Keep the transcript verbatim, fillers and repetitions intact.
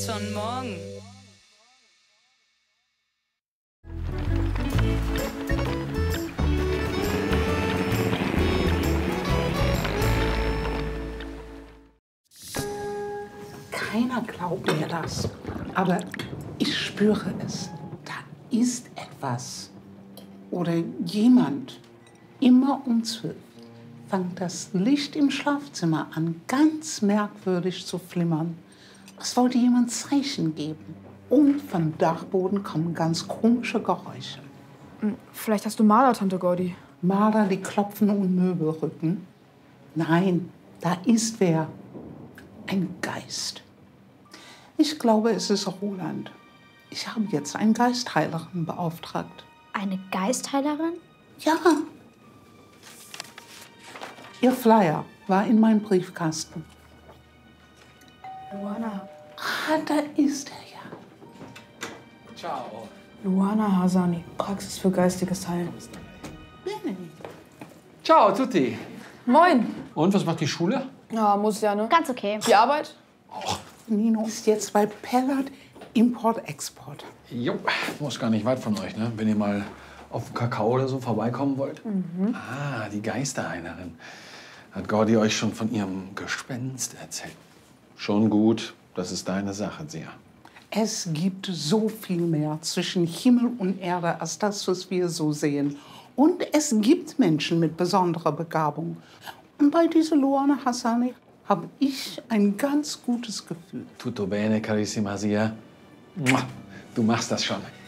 ist von morgen. Keiner glaubt mir das, aber ich spüre es. Da ist etwas oder jemand. Immer um zwölf fängt das Licht im Schlafzimmer an, ganz merkwürdig zu flimmern. Es wollte jemand Zeichen geben. Und vom Dachboden kommen ganz komische Geräusche. Vielleicht hast du Marder, Tante Gordi. Marder, die klopfen und Möbel rücken. Nein, da ist wer. Ein Geist. Ich glaube, es ist Roland. Ich habe jetzt eine Geistheilerin beauftragt. Eine Geistheilerin? Ja. Ihr Flyer war in meinem Briefkasten. Luana. Ah, da ist er ja. Ciao. Luana Hasani, Praxis für geistiges Heilen. Benny. Ciao, tutti. Moin. Und, was macht die Schule? Ja, muss ja, ne? Ganz okay. Die Arbeit? Nino ist jetzt bei Pellert Import-Export. Jo, muss gar nicht weit von euch, ne? Wenn ihr mal auf den Kakao oder so vorbeikommen wollt. Mhm. Ah, die Geisterheilerin. Hat Gordi euch schon von ihrem Gespenst erzählt? Schon gut, das ist deine Sache, Sia. Es gibt so viel mehr zwischen Himmel und Erde als das, was wir so sehen. Und es gibt Menschen mit besonderer Begabung. Und bei dieser Luana Hasani habe ich ein ganz gutes Gefühl. Tutto bene, carissima Sia. Du machst das schon.